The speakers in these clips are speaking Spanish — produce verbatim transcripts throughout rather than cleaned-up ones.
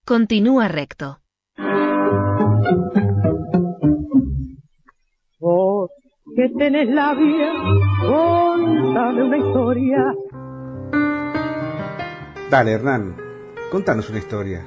Continúa recto. Vos que tenés la vía, contame una historia. Dale, Hernán, contanos una historia.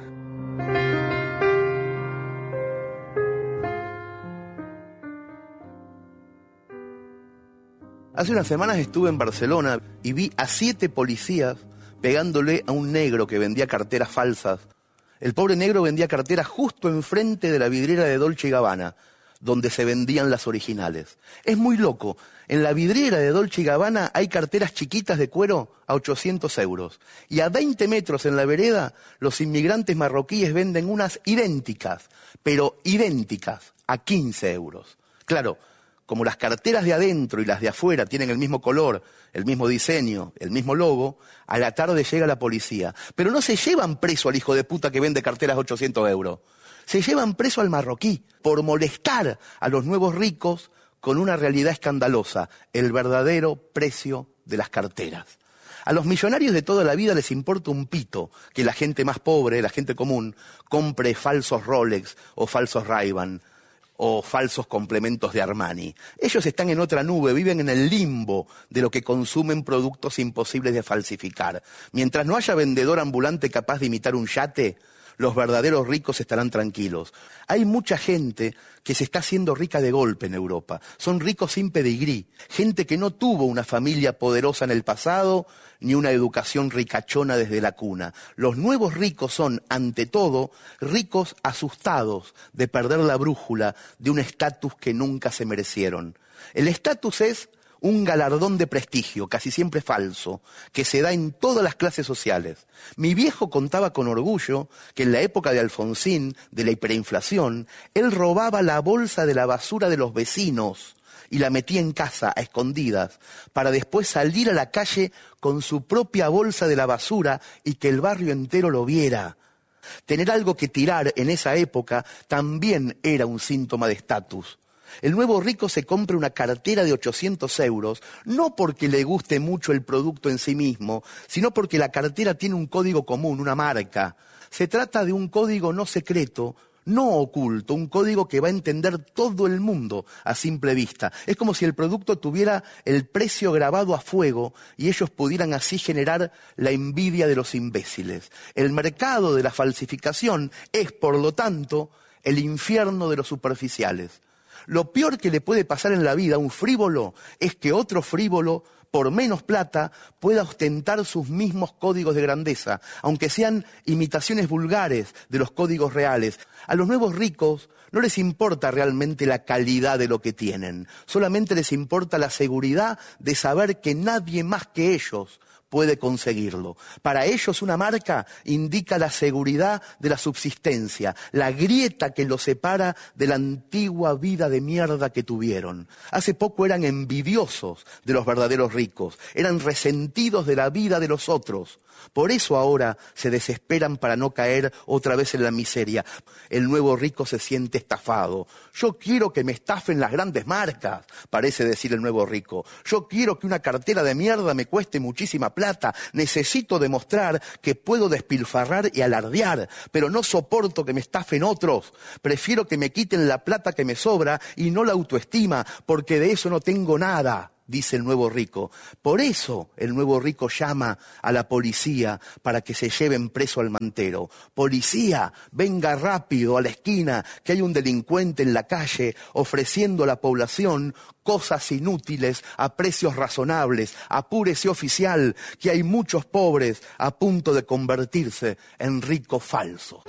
Hace unas semanas estuve en Barcelona y vi a siete policías pegándole a un negro que vendía carteras falsas. El pobre negro vendía carteras justo enfrente de la vidriera de Dolce y Gabbana, donde se vendían las originales. Es muy loco. En la vidriera de Dolce y Gabbana hay carteras chiquitas de cuero a ochocientos euros. Y a veinte metros en la vereda, los inmigrantes marroquíes venden unas idénticas, pero idénticas, a quince euros. Claro, como las carteras de adentro y las de afuera tienen el mismo color, el mismo diseño, el mismo logo, a la tarde llega la policía. Pero no se llevan preso al hijo de puta que vende carteras a ochocientos euros. Se llevan preso al marroquí por molestar a los nuevos ricos con una realidad escandalosa, el verdadero precio de las carteras. A los millonarios de toda la vida les importa un pito que la gente más pobre, la gente común, compre falsos Rolex o falsos Ray-Ban o falsos complementos de Armani. Ellos están en otra nube, viven en el limbo de lo que consumen productos imposibles de falsificar. Mientras no haya vendedor ambulante capaz de imitar un yate, los verdaderos ricos estarán tranquilos. Hay mucha gente que se está haciendo rica de golpe en Europa. Son ricos sin pedigrí. Gente que no tuvo una familia poderosa en el pasado, ni una educación ricachona desde la cuna. Los nuevos ricos son, ante todo, ricos asustados de perder la brújula de un estatus que nunca se merecieron. El estatus es un galardón de prestigio, casi siempre falso, que se da en todas las clases sociales. Mi viejo contaba con orgullo que en la época de Alfonsín, de la hiperinflación, él robaba la bolsa de la basura de los vecinos y la metía en casa a escondidas, para después salir a la calle con su propia bolsa de la basura y que el barrio entero lo viera. Tener algo que tirar en esa época también era un síntoma de estatus. El nuevo rico se compra una cartera de ochocientos euros, no porque le guste mucho el producto en sí mismo, sino porque la cartera tiene un código común, una marca. Se trata de un código no secreto, no oculto, un código que va a entender todo el mundo a simple vista. Es como si el producto tuviera el precio grabado a fuego y ellos pudieran así generar la envidia de los imbéciles. El mercado de la falsificación es, por lo tanto, el infierno de los superficiales. Lo peor que le puede pasar en la vida a un frívolo es que otro frívolo, por menos plata, pueda ostentar sus mismos códigos de grandeza, aunque sean imitaciones vulgares de los códigos reales. A los nuevos ricos no les importa realmente la calidad de lo que tienen, solamente les importa la seguridad de saber que nadie más que ellos puede conseguirlo. Para ellos una marca indica la seguridad de la subsistencia, la grieta que los separa de la antigua vida de mierda que tuvieron. Hace poco eran envidiosos de los verdaderos ricos, eran resentidos de la vida de los otros. Por eso ahora se desesperan para no caer otra vez en la miseria. El nuevo rico se siente estafado. Yo quiero que me estafen las grandes marcas, parece decir el nuevo rico. Yo quiero que una cartera de mierda me cueste muchísima plata. Necesito demostrar que puedo despilfarrar y alardear, pero no soporto que me estafen otros. Prefiero que me quiten la plata que me sobra y no la autoestima, porque de eso no tengo nada, dice el nuevo rico. Por eso el nuevo rico llama a la policía para que se lleven preso al mantero. Policía, venga rápido a la esquina, que hay un delincuente en la calle ofreciendo a la población cosas inútiles a precios razonables. Apúrese, oficial, que hay muchos pobres a punto de convertirse en ricos falsos.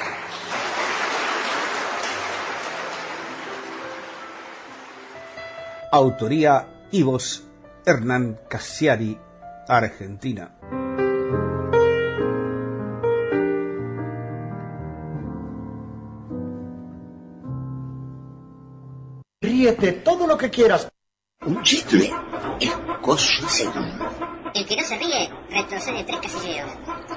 Autoría y voz Hernán Cassiari, Argentina. Ríete todo lo que quieras. Un chiste es cosa segura. El que no se ríe retrocede tres casilleros.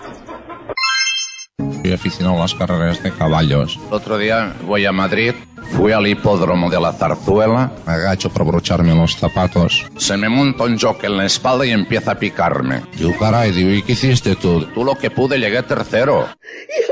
Soy aficionado a las carreras de caballos. El otro día voy a Madrid, fui al hipódromo de la Zarzuela, me agacho para abrocharme los zapatos. Se me monta un jockey en la espalda y empieza a picarme. Yo, caray, digo, ¿y qué hiciste tú? Tú lo que pude, llegué tercero. Hijo